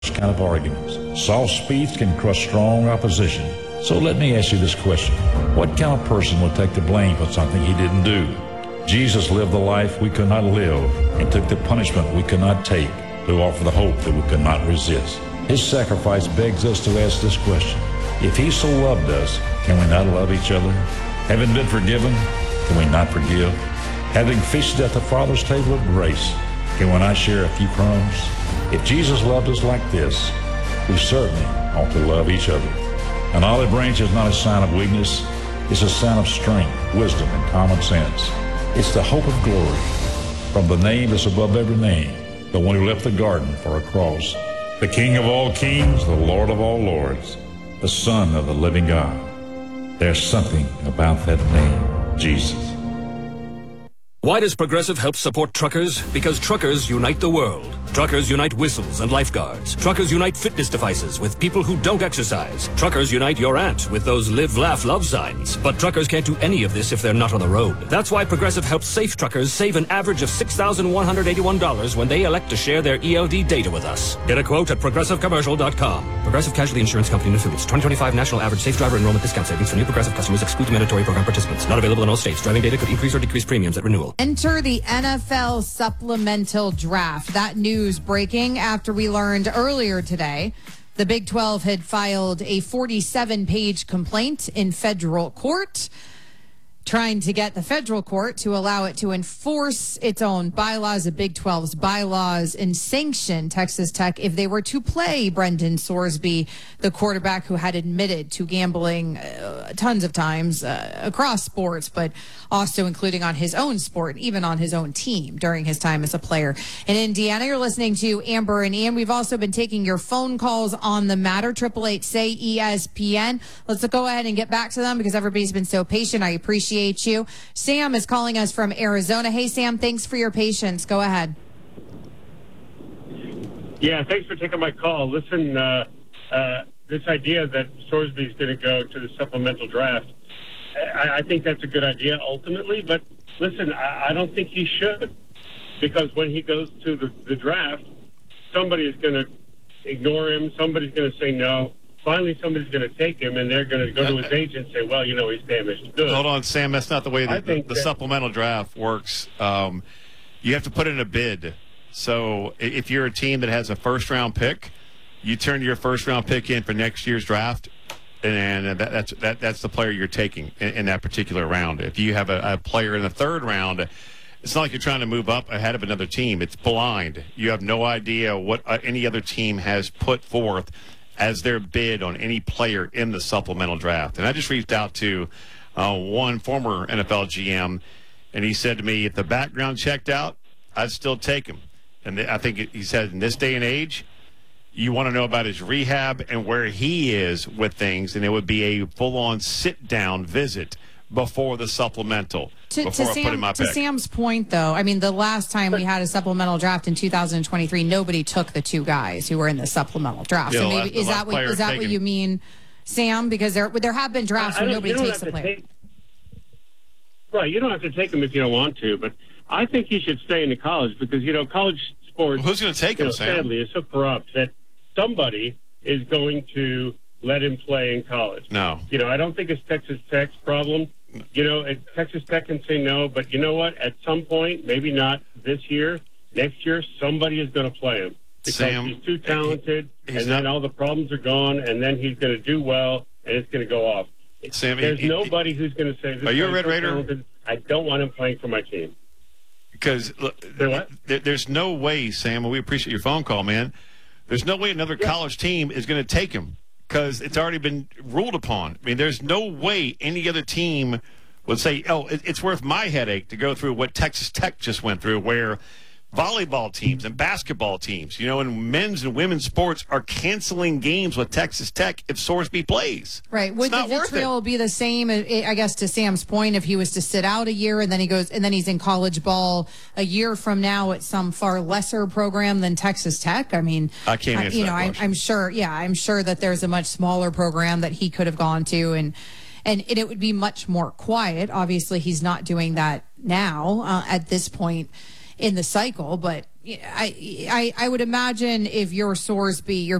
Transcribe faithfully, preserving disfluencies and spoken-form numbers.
kind of arguments. Soft speech can crush strong opposition. So let me ask you this question. What kind of person would take the blame for something he didn't do? Jesus lived the life we could not live and took the punishment we could not take to offer the hope that we could not resist. His sacrifice begs us to ask this question. If he so loved us, can we not love each other? Having been forgiven, can we not forgive? Having feasted at the Father's table of grace, can we not share a few crumbs? If Jesus loved us like this, we certainly ought to love each other. An olive branch is not a sign of weakness. It's a sign of strength, wisdom, and common sense. It's the hope of glory from the name that's above every name, the one who left the garden for a cross, the King of all kings, the Lord of all lords, the Son of the living God. There's something about that name, Jesus. Why does Progressive help support truckers? Because truckers unite the world. Truckers unite whistles and lifeguards. Truckers unite fitness devices with people who don't exercise. Truckers unite your aunt with those live, laugh, love signs. But truckers can't do any of this if they're not on the road. That's why Progressive helps safe truckers save an average of six thousand one hundred eighty-one dollars when they elect to share their E L D data with us. Get a quote at progressive commercial dot com. Progressive Casualty Insurance Company and Affiliates. twenty twenty-five National Average Safe Driver Enrollment Discount Savings for new Progressive customers exclude mandatory program participants. Not available in all states. Driving data could increase or decrease premiums at renewal. Enter the N F L supplemental draft. That news breaking after we learned earlier today the Big twelve had filed a forty-seven page complaint in federal court, trying to get the federal court to allow it to enforce its own bylaws, the Big twelve's bylaws, and sanction Texas Tech if they were to play Brendan Sorsby, the quarterback who had admitted to gambling uh, tons of times uh, across sports, but also including on his own sport, even on his own team during his time as a player in Indiana. You're listening to Amber and Ian. We've also been taking your phone calls on the matter, triple eight say E S P N. Let's go ahead and get back to them because everybody's been so patient. I appreciate you. Sam is calling us from Arizona. Hey, Sam, thanks for your patience. Go ahead. Yeah, thanks for taking my call. Listen, uh, uh, this idea that Sorsby is going to go to the supplemental draft, I, I think that's a good idea ultimately, but listen, I, I don't think he should, because when he goes to the, the draft, somebody is going to ignore him, somebody's going to say no. Finally, somebody's going to take him, and they're going to go to his agent and say, well, you know, he's damaged goods. Hold on, Sam. That's not the way the, the, the that, supplemental draft works. Um, you have to put in a bid. So if you're a team that has a first-round pick, you turn your first-round pick in for next year's draft, and that, that's that, that's the player you're taking in, in that particular round. If you have a, a player in the third round, it's not like you're trying to move up ahead of another team. It's blind. You have no idea what uh, any other team has put forth as their bid on any player in the supplemental draft. And I just reached out to uh, one former N F L G M, and he said to me, if the background checked out, I'd still take him. And I think he said in this day and age, you want to know about his rehab and where he is with things, and it would be a full-on sit-down visit before the supplemental. To, before to, I Sam, put in my to pick. Sam's point, though, I mean, the last time we had a supplemental draft in two thousand twenty-three, nobody took the two guys who were in the supplemental draft. Yeah, so the maybe last- is the that last what player is that what taken. you mean, Sam? Because there there have been drafts I where don't- nobody you don't takes have the to player. take- right, you don't have to take him if you don't want to, but I think he should stay in the college because, you know, college sports, Who's going to take you him, know, Sam? sadly, is so corrupt that somebody is going to let him play in college. No. You know, I don't think it's Texas Tech's problem. You know, it, Texas Tech can say no, but you know what? At some point, maybe not this year, next year, somebody is going to play him because Sam, he's too talented, he- he's and then not- all the problems are gone, and then he's going to do well, and it's going to go off. Sam, There's he- he- nobody who's going to say, this Are you a guy's Red so Raider? talented, I don't want him playing for my team. Because look, Say what? there, there's no way, Sam, and we appreciate your phone call, man. There's no way another Yeah. college team is going to take him because it's already been ruled upon. I mean, there's no way any other team would say, oh, it, it's worth my headache to go through what Texas Tech just went through, where volleyball teams and basketball teams, you know, and men's and women's sports are canceling games with Texas Tech if Sorsby plays. Right. Would It's not the worth vitriol it. be the same, uh, I guess, to Sam's point, if he was to sit out a year and then he goes and then he's in college ball a year from now at some far lesser program than Texas Tech? I mean, I can't answer you that know, I, question. I'm sure. Yeah, I'm sure that there's a much smaller program that he could have gone to, and and, and it would be much more quiet. Obviously, he's not doing that now uh, at this point in the cycle. But I, I, I would imagine if you're Sorsby, you're